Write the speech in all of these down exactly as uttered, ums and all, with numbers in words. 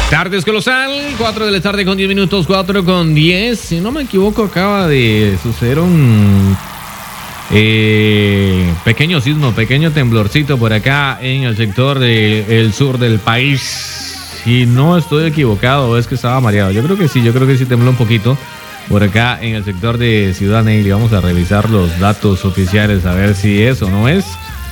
Tardes Colosal, cuatro de la tarde con diez minutos, cuatro con diez. Si no me equivoco, acaba de suceder un eh, pequeño sismo, pequeño temblorcito por acá en el sector del sur del país. Si no estoy equivocado, es que estaba mareado. Yo creo que sí, yo creo que sí tembló un poquito por acá en el sector de Ciudad Neyli. Vamos a revisar los datos oficiales a ver si es o no es.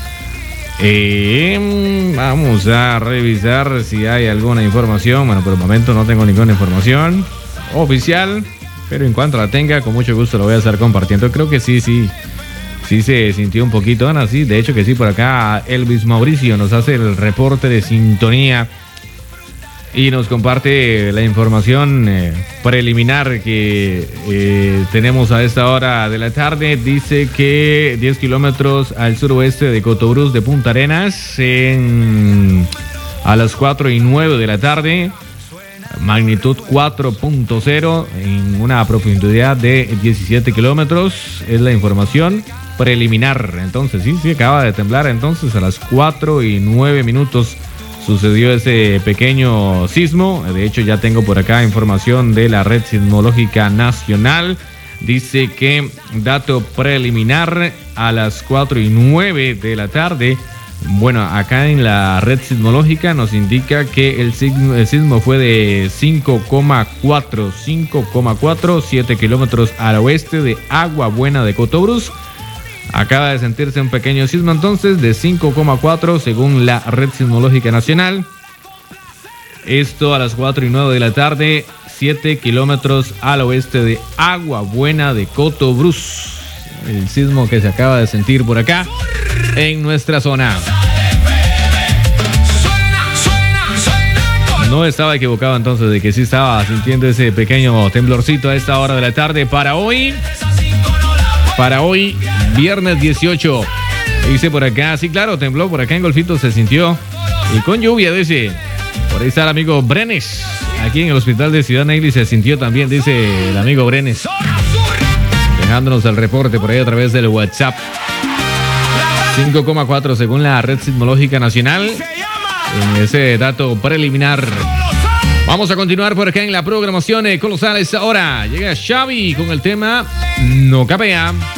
Eh, vamos a revisar si hay alguna información. Bueno, por el momento no tengo ninguna información oficial, pero en cuanto la tenga, con mucho gusto lo voy a estar compartiendo. Creo que sí, sí, sí se sintió un poquito, Ana, sí, de hecho que sí. Por acá Elvis Mauricio nos hace el reporte de sintonía y nos comparte la información eh, preliminar que eh, tenemos a esta hora de la tarde. Dice que diez kilómetros al suroeste de Cotobruz de Punta Arenas en, a las cuatro y nueve de la tarde, magnitud cuatro punto cero en una profundidad de diecisiete kilómetros. Es la información preliminar. Entonces sí, sí, acaba de temblar. Entonces a las cuatro y nueve minutos sucedió ese pequeño sismo. De hecho, ya tengo por acá información de la Red Sismológica Nacional. Dice que dato preliminar a las cuatro y nueve de la tarde. Bueno, acá en la Red Sismológica nos indica que el sismo, el sismo fue de cinco coma cuatro, cinco coma cuatro, siete kilómetros al oeste de Agua Buena de Cotobruz. Acaba de sentirse un pequeño sismo entonces de cinco coma cuatro según la Red Sismológica Nacional. Esto a las cuatro y nueve de la tarde, siete kilómetros al oeste de Agua Buena de Cotobruz. El sismo que se acaba de sentir por acá en nuestra zona. No estaba equivocado entonces de que sí estaba sintiendo ese pequeño temblorcito a esta hora de la tarde para hoy. Para hoy, viernes dieciocho. Dice por acá, sí, claro, tembló por acá en Golfito, se sintió. Y con lluvia, dice. Por ahí está el amigo Brenes. Aquí en el hospital de Ciudad Neyli se sintió también, dice el amigo Brenes. Dejándonos el reporte por ahí a través del WhatsApp. cinco coma cuatro según la Red Sismológica Nacional. En ese dato preliminar. Vamos a continuar por acá en la programación de Colosal. Ahora llega Xavi con el tema No Capea.